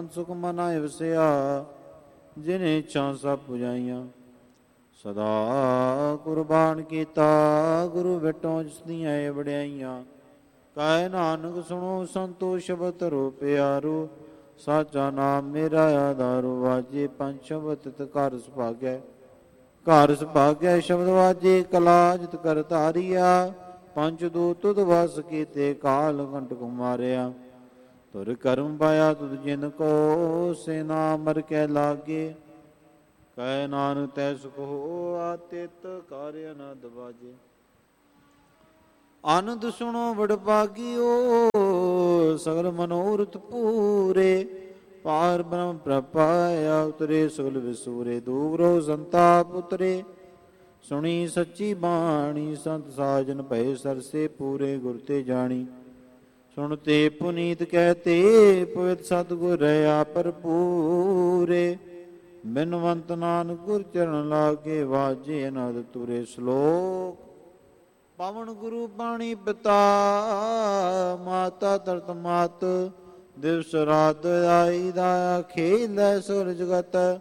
ਸੁਖ ਮਨਾ ਵਸਿਆ, ਜਿਨੇ ਇੱਛਾ ਸਭ ਪੁਜਾਈਆਂ। ਸਦਾ ਕੁਰਬਾਨ ਕੀਤਾ, ਗੁਰੂ ਵਿਟੋਂ ਜਿਸ ਦੀਆਂ ਵਡਿਆਈਆਂ। ਕਹਿ ਨਾਨਕ ਸੁਣੋ ਸੰਤੋ ਸ਼ਬਦ ਧਰੋ ਪਿਆਰੋ, ਸਾਚਾ ਨਾਮ ਮੇਰਾ ਆਧਾਰੋ। ਵਾਜੇ ਪੰਜ ਸ਼ਬਦ ਤਿਤ ਘਰ ਸੁਭਾਗੈ, ਘਰ ਸੁਭਾਗੈ ਸ਼ਬਦ ਵਾਜੇ। ਕਲਾ ਜਿਤ ਕਰ ਧਾਰੀਆ, ਪੰਜ ਦੂਤ ਤੁਧ ਵਸ ਕੀਤੇ। ਕਾਲ ਕੰਟਕ ਮਾਰਿਆ, ਤੁਰ ਕਰਮ ਪਾਇਆ ਤੁਧ ਜਿਨ ਕੋ। ਸੇ ਨਾਮ ਮਰ ਕੇ ਲਾਗੇ, ਕਹਿ ਨਾਨਕ ਤੈ ਸੁਖ ਹੋਆ। ਤਿਤ ਕਾਰਿ ਅਨੰਦ ਬਾਜੇ। ਆਨੰਦ ਸੁਣੋ ਵਡ ਭਾਗਿਓ, ਸਗਲ ਮਨੋਰਥ ਪੂਰੇ। ਪਾਰ ਬ੍ਰਹਮ ਪ੍ਰਪਾਇਆ, ਉਤਰੇ ਸਗਲ ਵਿਸੂਰੇ। ਦੂਰੋ ਸੰਤਾਪ ਉਤਰੇ, ਸੁਣੀ ਸੱਚੀ ਬਾਣੀ। ਸੰਤ ਸਾਜਨ ਭਏ ਸਰਸੇ ਪੂਰੇ, ਗੁਰ ਤੇ ਜਾਣੀ। ਸੁਣਤੇ ਪੁਨੀਤ ਕਹਤੇ, ਪਵਿੱਤ ਸਤਿਗੁਰ ਰਹਾ ਭਰਪੂਰੇ। ਬਿਨਵੰਤ ਨਾਨਕ ਗੁਰ ਚਰਨ ਲਾਗੇ, ਵਾਜੇ ਅਨੰਦ ਤੁਰੇ। ਸ਼ਲੋਕ। ਪਾਵਨ ਗੁਰੂ ਬਾਣੀ ਪਿਤਾ, ਮਾਤਾ ਧਰਤ ਮਾਤ। ਦਿਵਸ ਰਾਤ ਆਈ ਦਾ, ਖੇਲ ਸੁਰ ਜਗਤ।